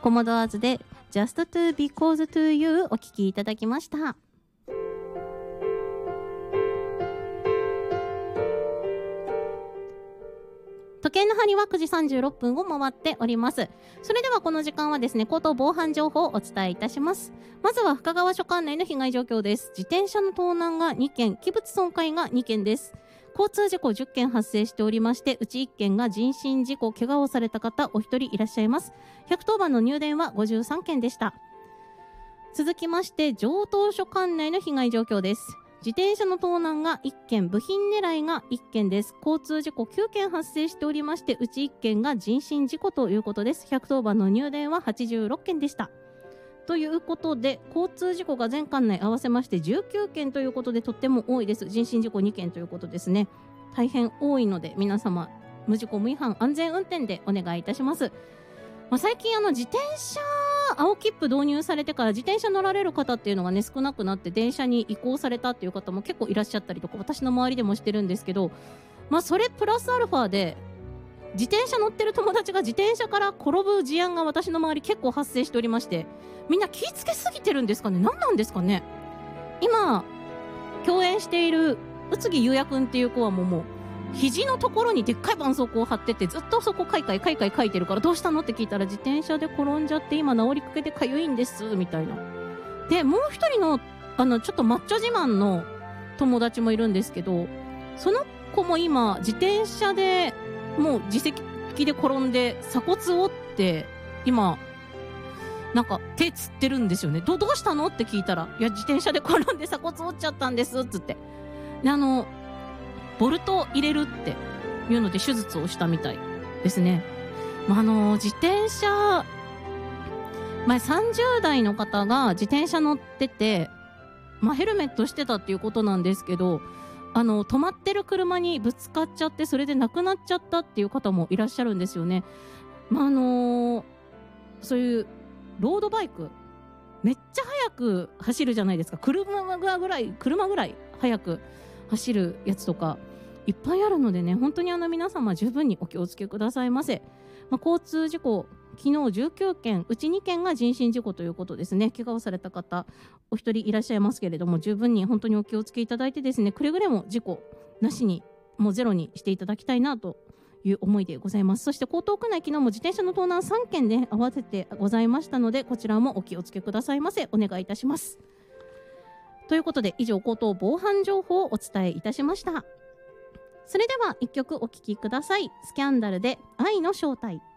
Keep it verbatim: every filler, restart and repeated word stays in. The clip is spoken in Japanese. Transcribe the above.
コモドアーズで Just to Because to You お聴きいただきました。時計の針はくじさんじゅうろっぷんを回っております。それではこの時間はですね、口頭防犯情報をお伝えいたします。まずは深川署管内の被害状況です。自転車の盗難がにけん、器物損壊がにけんです。交通事故じゅっけん発生しておりまして、うちいっけんが人身事故、怪我をされた方お一人いらっしゃいます。ひゃくとおばんの入電はごじゅうさんけんでした。続きまして城東署管内の被害状況です。自転車の盗難がいっけん、部品狙いがいっけんです。交通事故きゅうけん発生しておりまして、うちいっけんが人身事故ということです。ひゃくとおばんの入電ははちじゅうろっけんでした。ということで、交通事故が全管内合わせましてじゅうきゅうけんということで、とっても多いです。人身事故にけんということですね。大変多いので、皆様無事故無違反安全運転でお願いいたします。まあ、最近あの自転車青切符導入されてから自転車乗られる方っていうのがね少なくなって、電車に移行されたっていう方も結構いらっしゃったりとか、私の周りでもしてるんですけど、まあそれプラスアルファで自転車乗ってる友達が自転車から転ぶ事案が私の周り結構発生しておりまして、みんな気ぃつけすぎてるんですかね。何なんですかね。今共演している宇津木優也くんっていう子はもうもう肘のところにでっかい絆創膏を貼ってて、ずっとそこかいかいかいかい書いてるから、どうしたのって聞いたら、自転車で転んじゃって今治りかけてかゆいんですみたいな。でもう一人のあのちょっとマッチョ自慢の友達もいるんですけど、その子も今自転車でもう自責で転んで鎖骨折って、今なんか手つってるんですよね。 ど, どうしたのって聞いたら、いや自転車で転んで鎖骨折っちゃったんですっつって、であのボルト入れるっていうので手術をしたみたいですね。まあ、あの自転車前さんじゅうだいの方が自転車乗ってて、まあ、ヘルメットしてたっていうことなんですけど、あの止まってる車にぶつかっちゃって、それで亡くなっちゃったっていう方もいらっしゃるんですよね。まああのそういうロードバイクめっちゃ速く走るじゃないですか。車ぐらい車ぐらい速く走るやつとかいっぱいあるのでね、本当にあの皆様十分にお気をつけくださいませ。まあ、交通事故昨日じゅうきゅうけん、うちにけんが人身事故ということですね。怪我をされた方お一人いらっしゃいますけれども、十分に本当にお気をつけいただいてですね、くれぐれも事故なしにもうゼロにしていただきたいなという思いでございます。そして江東区内、昨日も自転車の盗難さんけんで合わせてございましたので、こちらもお気をつけくださいませ。お願いいたします。ということで、以上江東防犯情報をお伝えいたしました。それではいっきょくお聴きください。スキャンダルで愛の正体。